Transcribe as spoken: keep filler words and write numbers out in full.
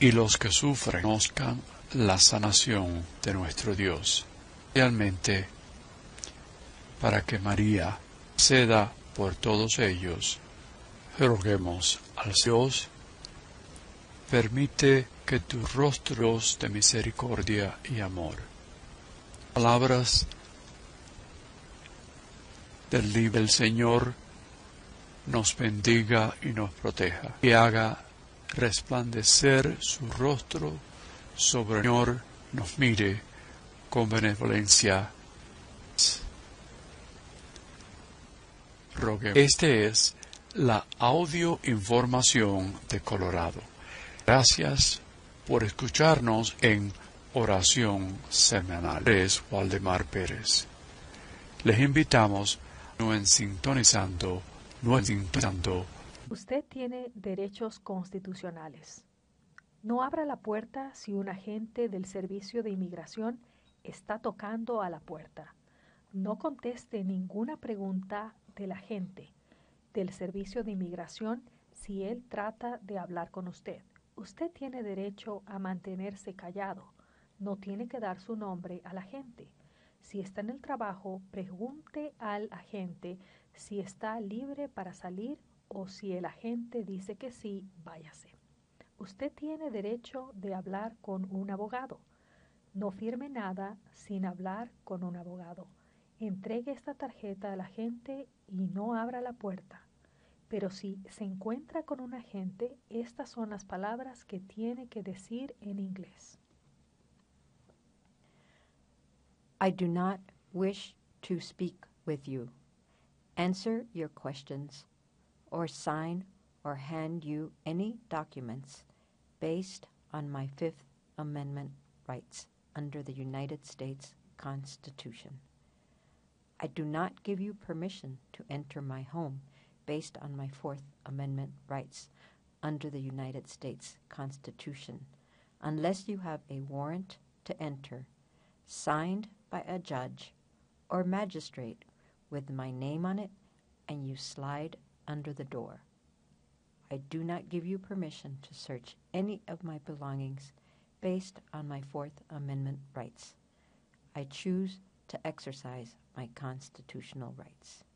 y los que sufren conozcan la sanación de nuestro Dios. Realmente, para que María ceda por todos ellos, roguemos al Dios, permite que tus rostros de misericordia y amor, palabras del libro del Señor, nos bendiga y nos proteja, y haga resplandecer su rostro sobre el Señor, nos mire con benevolencia. Roguemos. Este es la audio información de Colorado. Gracias por escucharnos en Oración Semanal. Es Waldemar Pérez. Les invitamos no en sintonizando, no en sintonizando. Usted tiene derechos constitucionales. No abra la puerta si un agente del Servicio de Inmigración está tocando a la puerta. No conteste ninguna pregunta del agente del Servicio de Inmigración si él trata de hablar con usted. Usted tiene derecho a mantenerse callado. No tiene que dar su nombre al agente. Si está en el trabajo, pregunte al agente si está libre para salir o si el agente dice que sí, váyase. Usted tiene derecho de hablar con un abogado. No firme nada sin hablar con un abogado. Entregue esta tarjeta al agente y no abra la puerta. Pero si se encuentra con un agente, estas son las palabras que tiene que decir en inglés. I do not wish to speak with you, answer your questions, or sign or hand you any documents based on my Fifth Amendment rights under the United States Constitution. I do not give you permission to enter my home based on my Fourth Amendment rights under the United States Constitution, unless you have a warrant to enter, signed by a judge or magistrate with my name on it, and you slide under the door. I do not give you permission to search any of my belongings based on my Fourth Amendment rights. I choose to exercise my constitutional rights.